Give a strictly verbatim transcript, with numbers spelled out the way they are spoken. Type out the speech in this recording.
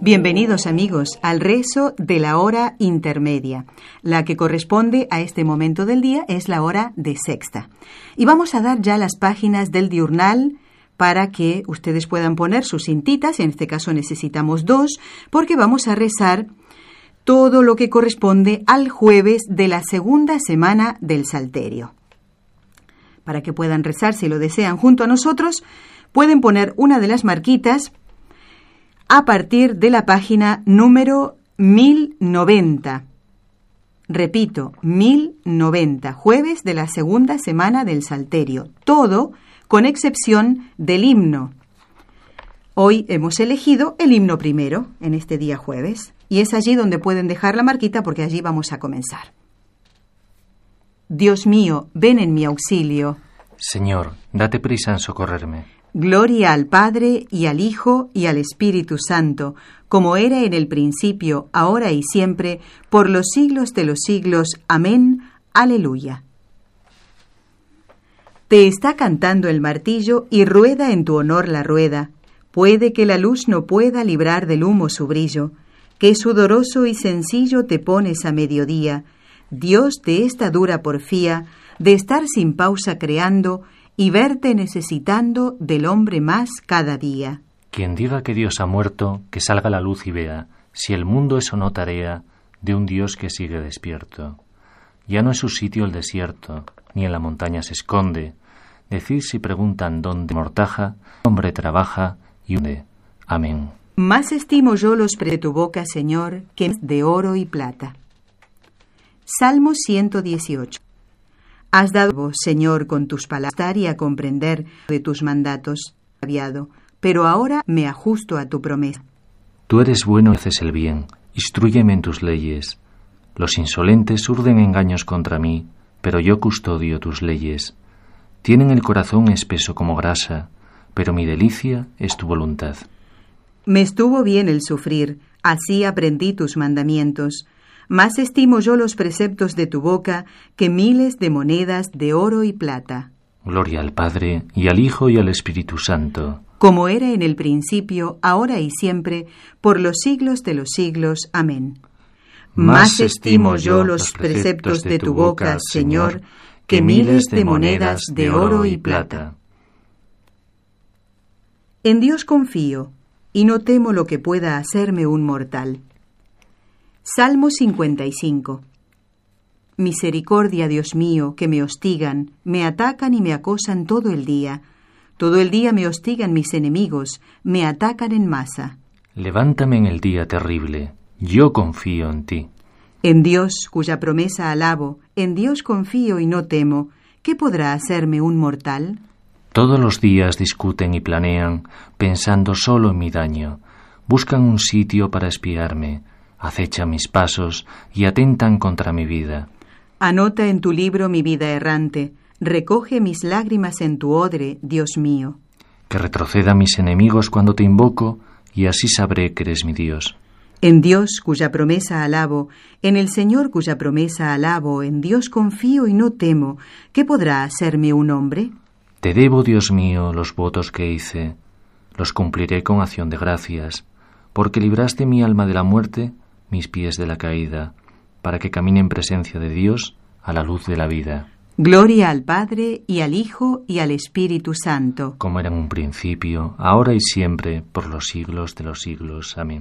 Bienvenidos amigos al rezo de la hora intermedia. La que corresponde a este momento del día es la hora de sexta. Y vamos a dar ya las páginas del diurnal para que ustedes puedan poner sus cintitas. En este caso necesitamos dos, porque vamos a rezar todo lo que corresponde al jueves de la segunda semana del Salterio. Para que puedan rezar, si lo desean, junto a nosotros, pueden poner una de las marquitas a partir de la página número mil noventa. Repito, mil noventa, jueves de la segunda semana del Salterio. Todo con excepción del himno. Hoy hemos elegido el himno primero, en este día jueves, y es allí donde pueden dejar la marquita porque allí vamos a comenzar. Dios mío, ven en mi auxilio. Señor, date prisa en socorrerme. Gloria al Padre, y al Hijo, y al Espíritu Santo, como era en el principio, ahora y siempre, por los siglos de los siglos. Amén. Aleluya. Te está cantando el martillo y rueda en tu honor la rueda. Puede que la luz no pueda librar del humo su brillo. Qué sudoroso y sencillo te pones a mediodía, Dios de esta dura porfía, de estar sin pausa creando y verte necesitando del hombre más cada día. Quien diga que Dios ha muerto, que salga la luz y vea, si el mundo es o no tarea de un Dios que sigue despierto. Ya no es su sitio el desierto, ni en la montaña se esconde. Decid si preguntan dónde mortaja, hombre trabaja y hunde. Amén. Más estimo yo los pre de tu boca, Señor, que de oro y plata. Salmo ciento dieciocho. Has dado, Señor, con tus palabras y a comprender de tus mandatos, aviado, pero ahora me ajusto a tu promesa. Tú eres bueno y haces el bien, instrúyeme en tus leyes. Los insolentes urden engaños contra mí, pero yo custodio tus leyes. Tienen el corazón espeso como grasa, pero mi delicia es tu voluntad. Me estuvo bien el sufrir, así aprendí tus mandamientos. Más estimo yo los preceptos de tu boca que miles de monedas de oro y plata. Gloria al Padre, y al Hijo, y al Espíritu Santo. Como era en el principio, ahora y siempre, por los siglos de los siglos. Amén. Más estimo yo los preceptos de tu boca, Señor, que miles de monedas de oro y plata. En Dios confío, y no temo lo que pueda hacerme un mortal. Salmo cincuenta y cinco. Misericordia, Dios mío, que me hostigan, me atacan y me acosan todo el día. Todo el día me hostigan mis enemigos, me atacan en masa. Levántame en el día terrible, yo confío en ti. En Dios, cuya promesa alabo, en Dios confío y no temo. ¿Qué podrá hacerme un mortal? Todos los días discuten y planean, pensando solo en mi daño. Buscan un sitio para espiarme. Acechan mis pasos y atentan contra mi vida. Anota en tu libro mi vida errante, recoge mis lágrimas en tu odre, Dios mío. Que retrocedan mis enemigos cuando te invoco, y así sabré que eres mi Dios. En Dios, cuya promesa alabo, en el Señor, cuya promesa alabo, en Dios confío y no temo. ¿Qué podrá hacerme un hombre? Te debo, Dios mío, los votos que hice. Los cumpliré con acción de gracias, porque libraste mi alma de la muerte, mis pies de la caída, para que camine en presencia de Dios a la luz de la vida. Gloria al Padre, y al Hijo, y al Espíritu Santo. Como era en un principio, ahora y siempre, por los siglos de los siglos. Amén.